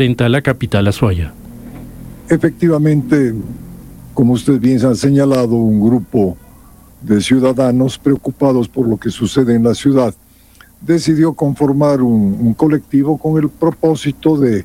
frente a la capital Azuaya. Efectivamente, como usted bien ha señalado, un grupo de ciudadanos preocupados por lo que sucede en la ciudad decidió conformar un colectivo con el propósito de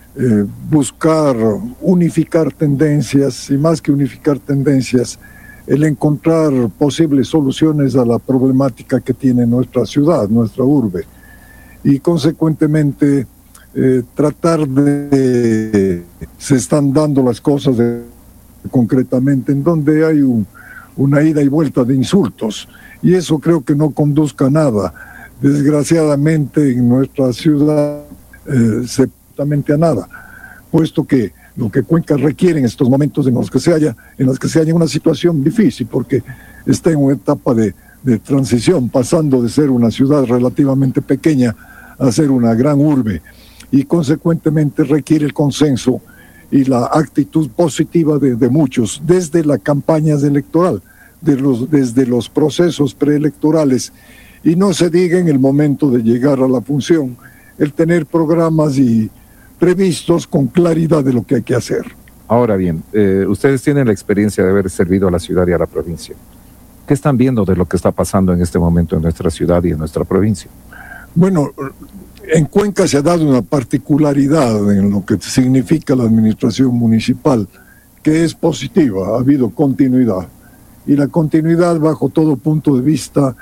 buscar unificar tendencias, y más que unificar tendencias, el encontrar posibles soluciones a la problemática que tiene nuestra ciudad, nuestra urbe, y consecuentemente tratar de... Se están dando las cosas concretamente en donde hay una ida y vuelta de insultos, y eso creo que no conduzca a nada. Desgraciadamente en nuestra ciudad absolutamente a nada, puesto que lo que Cuenca requiere en estos momentos en los que se halla en una situación difícil, porque está en una etapa de transición, pasando de ser una ciudad relativamente pequeña a ser una gran urbe, y consecuentemente requiere el consenso y la actitud positiva de muchos, desde la campaña electoral, desde los procesos preelectorales, y no se diga en el momento de llegar a la función, el tener programas y previstos con claridad de lo que hay que hacer. Ahora bien, ustedes tienen la experiencia de haber servido a la ciudad y a la provincia. ¿Qué están viendo de lo que está pasando en este momento en nuestra ciudad y en nuestra provincia? Bueno, en Cuenca se ha dado una particularidad en lo que significa la administración municipal, que es positiva, ha habido continuidad. Y la continuidad, bajo todo punto de vista,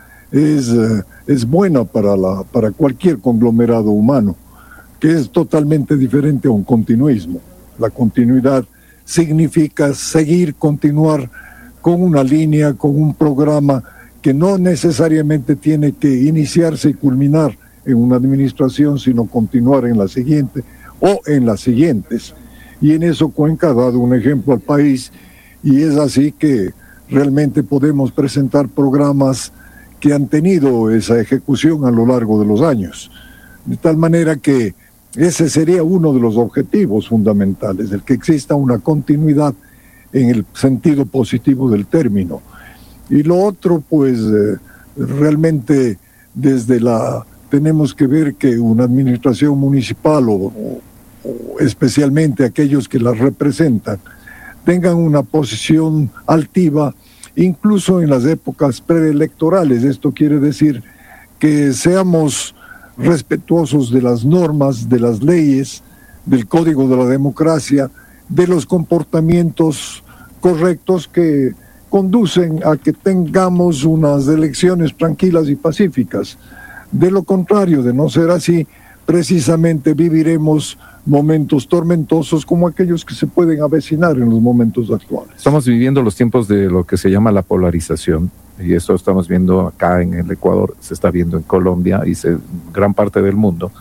es buena para cualquier conglomerado humano, que es totalmente diferente a un continuismo. La continuidad significa continuar con una línea, con un programa que no necesariamente tiene que iniciarse y culminar en una administración, sino continuar en la siguiente o en las siguientes. Y en eso Cuenca ha dado un ejemplo al país, y es así que realmente podemos presentar programas que han tenido esa ejecución a lo largo de los años. De tal manera que ese sería uno de los objetivos fundamentales, el que exista una continuidad en el sentido positivo del término. Y lo otro, pues, realmente tenemos que ver que una administración municipal o especialmente aquellos que la representan tengan una posición altiva, incluso en las épocas preelectorales. Esto quiere decir que seamos respetuosos de las normas, de las leyes, del código de la democracia, de los comportamientos correctos que conducen a que tengamos unas elecciones tranquilas y pacíficas. De lo contrario, de no ser así, precisamente viviremos momentos tormentosos como aquellos que se pueden avecinar en los momentos actuales. Estamos viviendo los tiempos de lo que se llama la polarización, y esto estamos viendo acá en el Ecuador, se está viendo en Colombia y gran parte del mundo.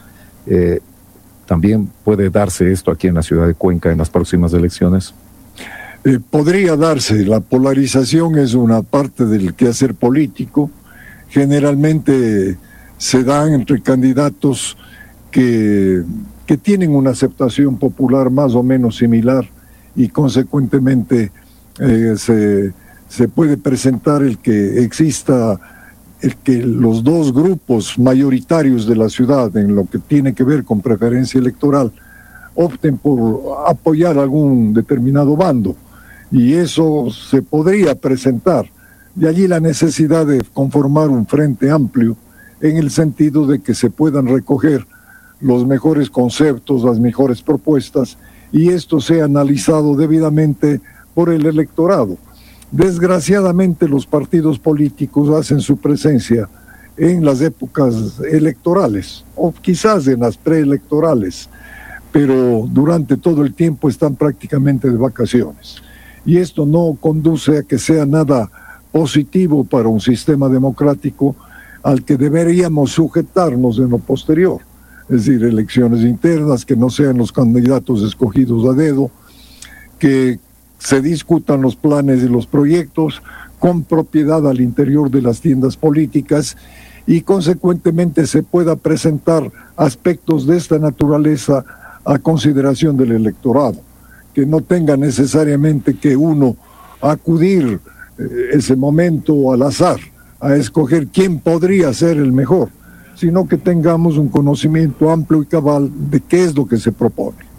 ¿También puede darse esto aquí en la ciudad de Cuenca en las próximas elecciones? Podría darse. La polarización es una parte del quehacer político. Generalmente se dan entre candidatos que tienen una aceptación popular más o menos similar, y consecuentemente se puede presentar el que los dos grupos mayoritarios de la ciudad en lo que tiene que ver con preferencia electoral opten por apoyar algún determinado bando, y eso se podría presentar. De allí la necesidad de conformar un frente amplio en el sentido de que se puedan recoger los mejores conceptos, las mejores propuestas, y esto sea analizado debidamente por el electorado. Desgraciadamente los partidos políticos hacen su presencia en las épocas electorales, o quizás en las preelectorales, pero durante todo el tiempo están prácticamente de vacaciones. Y esto no conduce a que sea nada positivo para un sistema democrático al que deberíamos sujetarnos en lo posterior. Es decir, elecciones internas, que no sean los candidatos escogidos a dedo, que se discutan los planes y los proyectos con propiedad al interior de las tiendas políticas, y consecuentemente se pueda presentar aspectos de esta naturaleza a consideración del electorado, que no tenga necesariamente que uno acudir ese momento al azar a escoger quién podría ser el mejor, sino que tengamos un conocimiento amplio y cabal de qué es lo que se propone.